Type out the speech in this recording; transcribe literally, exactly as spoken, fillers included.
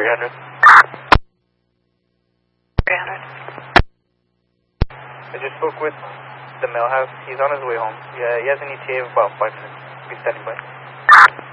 three hundred. three hundred. I just spoke with the mail house. He's on his way home. Yeah, he has an E T A of about five minutes. Be standing by.